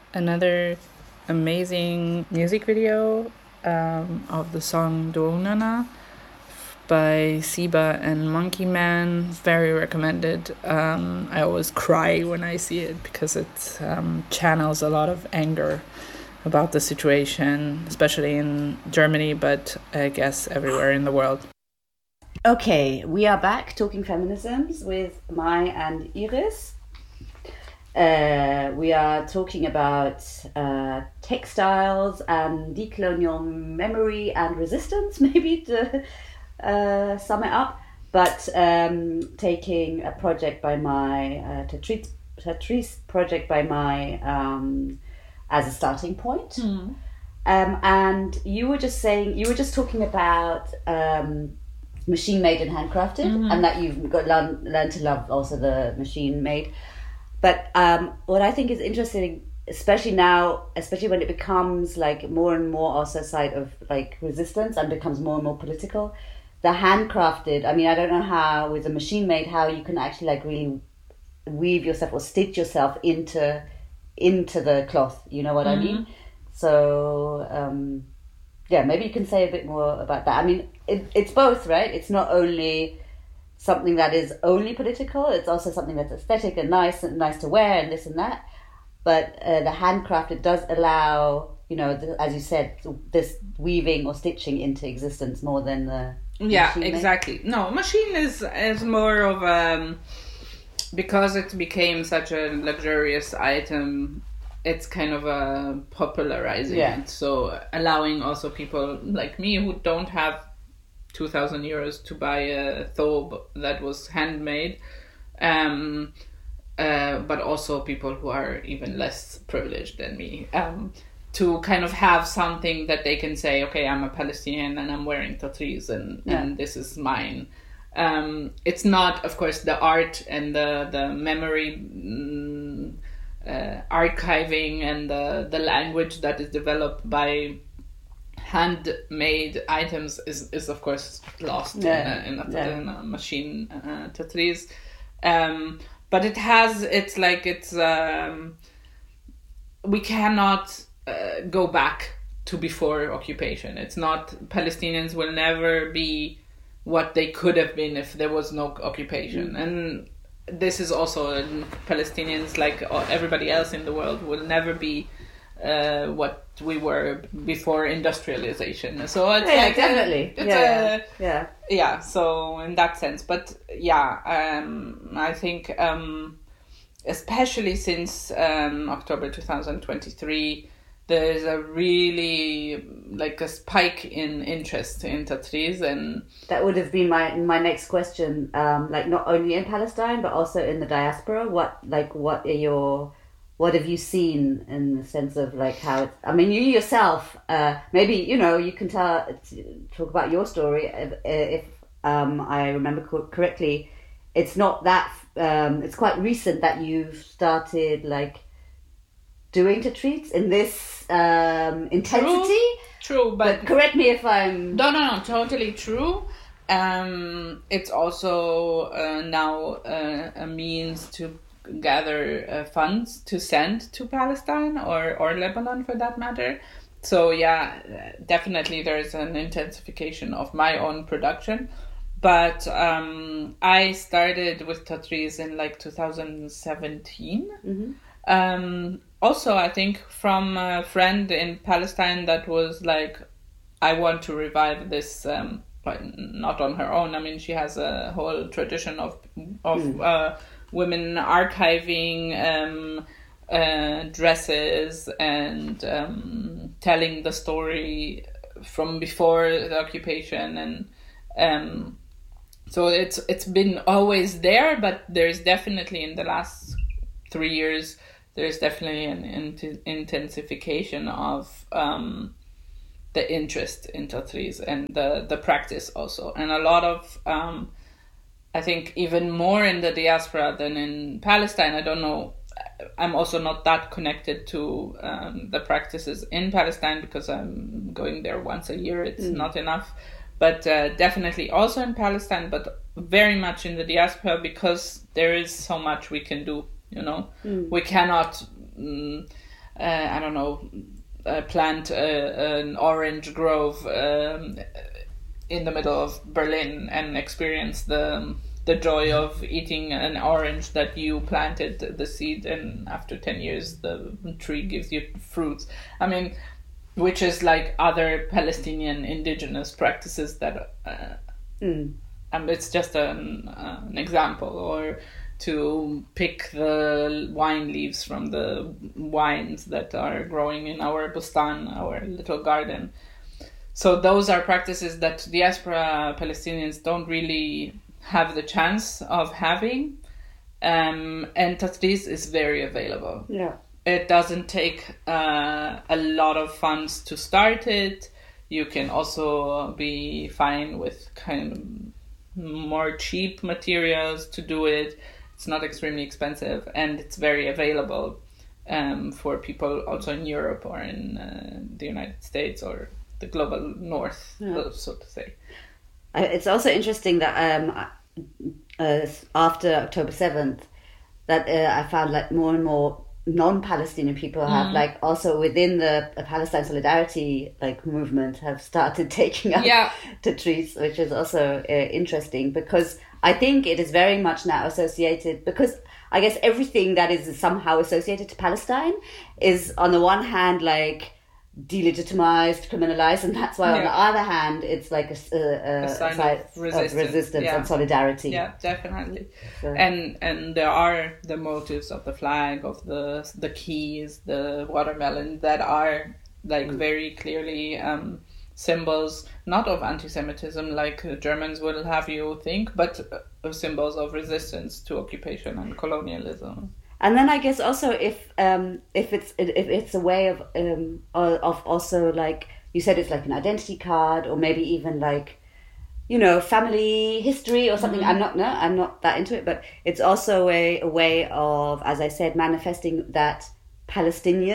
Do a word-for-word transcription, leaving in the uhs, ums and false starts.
another amazing music video um, of the song Doonana by Siba and Monkey Man. Very recommended. Um, I always cry when I see it because it um, channels a lot of anger about the situation, especially in Germany, but I guess everywhere in the world. Okay, we are back talking feminisms with Mai and Iris. Uh, we are talking about uh, textiles and decolonial memory and resistance, maybe to uh, sum it up. But um, taking a project by Mai, uh, Tatrice, Tatrice project by Mai um, as a starting point. Mm. Um, and you were just saying, you were just talking about um, machine made and handcrafted, mm-hmm. and that you've got learned learn to love also the machine made. But um, what I think is interesting, especially now, especially when it becomes like more and more also a side of like resistance and becomes more and more political, the handcrafted, I mean, I don't know how with a machine made, how you can actually like really weave yourself or stitch yourself into into the cloth, you know what mm-hmm. I mean? So, um, yeah, maybe you can say a bit more about that. I mean, it, it's both, right? It's not only something that is only political, it's also something that's aesthetic and nice and nice to wear and this and that. But uh, the handcrafted does allow, you know, the, as you said, this weaving or stitching into existence more than the yeah, exactly. No, machine is is more of um because it became such a luxurious item. It's kind of a popularizing yeah. it, so allowing also people like me who don't have two thousand euros to buy a thobe that was handmade, um, uh, but also people who are even less privileged than me, um, to kind of have something that they can say, okay, I'm a Palestinian and I'm wearing tatriz and, yeah. and this is mine. Um, it's not, of course, the art and the, the memory mm, uh, archiving and the, the language that is developed by handmade items is, is of course lost yeah. in, a, in, a, yeah. in a machine uh, tatriz, um, but it has it's like it's um, we cannot uh, go back to before occupation. It's not, Palestinians will never be what they could have been if there was no occupation, mm. and this is also Palestinians, like everybody else in the world, will never be Uh, what we were before industrialization. So it's yeah, like definitely, a, it's yeah, a, yeah, yeah. So in that sense, but yeah, um, I think um, especially since um, October twenty twenty-three, there is a really like a spike in interest in tatriz, and that would have been my my next question. Um, like not only in Palestine but also in the diaspora. What like what are your What have you seen in the sense of like how it's, I mean, you yourself, uh, maybe, you know, you can tell, talk about your story. If, if um, I remember co- correctly, it's not that, um, it's quite recent that you've started like doing tatriz in this um, intensity. True, true, but, but correct me if I'm... No, no, no, totally true. Um, it's also uh, now uh, a means to gather uh, funds to send to Palestine or, or Lebanon for that matter. So yeah, definitely there's an intensification of my own production. But um, I started with tatriz in like two thousand seventeen. Mm-hmm. Um, also, I think from a friend in Palestine that was like, I want to revive this, um, but not on her own. I mean, she has a whole tradition of of mm. uh, women archiving um, uh, dresses and um, telling the story from before the occupation, and um, so it's it's been always there. But there's definitely in the last three years there's definitely an int- intensification of um, the interest in tatriz and the the practice also, and a lot of. Um, I think even more in the diaspora than in Palestine. I don't know. I'm also not that connected to um, the practices in Palestine because I'm going there once a year. It's mm. not enough. But uh, definitely also in Palestine, but very much in the diaspora because there is so much we can do, you know. Mm. We cannot... Um, uh, I don't know, uh, plant uh, an orange grove um, in the middle of Berlin and experience the the joy of eating an orange that you planted the seed, and after ten years the tree gives you fruits. I mean, which is like other Palestinian indigenous practices that uh, mm. and it's just an, uh, an example. Or to pick the wine leaves from the wines that are growing in our bustan, our little garden. So those are practices that diaspora Palestinians don't really have the chance of having, um, and Tatris is very available. Yeah. It doesn't take uh, a lot of funds to start it. You can also be fine with kind of more cheap materials to do it. It's not extremely expensive, and it's very available um, for people also in Europe or in uh, the United States or the global north, yeah. so to say. It's also interesting that um, uh, after October seventh, that uh, I found like more and more non-Palestinian people have mm. like also within the Palestine Solidarity like movement have started taking up yeah. Tatris, which is also uh, interesting, because I think it is very much now associated, because I guess everything that is somehow associated to Palestine is on the one hand like delegitimized, criminalized, and that's why yeah. on the other hand it's like a, a, a sign a side of resistance, of resistance yeah. and solidarity. Yeah, definitely. So. And and there are the motives of the flag, of the the keys, the watermelon, that are like mm. very clearly um, symbols, not of anti-Semitism like the Germans will have you think, but uh, symbols of resistance to occupation and colonialism. And then I guess also if um, if it's if it's a way of um, of also, like you said, it's like an identity card, or maybe even like, you know, family history or something. Mm-hmm. I'm not no, I'm not that into it, but it's also a, a way of, as I said, manifesting that Palestinian